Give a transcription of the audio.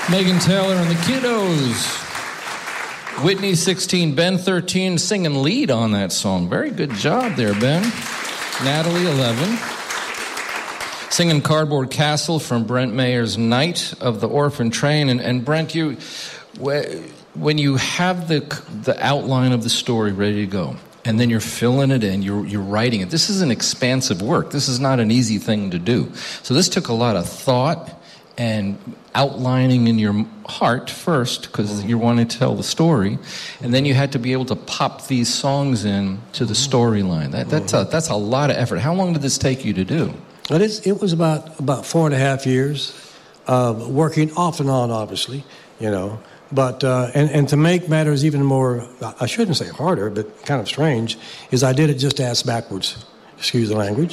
Megan Taylor and the Kiddos. Whitney 16, Ben 13, singing lead on that song. Very good job there, Ben. Natalie 11. Singing Cardboard Castle from Brent Mayer's Night of the Orphan Train. And Brent, when you have the outline of the story ready to go, and then you're filling it in, you're writing it. This is an expansive work. This is not an easy thing to do. So this took a lot of thought and outlining in your heart first, because you want to tell the story, and then you had to be able to pop these songs in to the storyline. That's a lot of effort. How long did this take you to do? It was about 4.5 years of working off and on, obviously, But and to make matters even more, I shouldn't say harder, but kind of strange, is I did it just ass backwards. Excuse the language.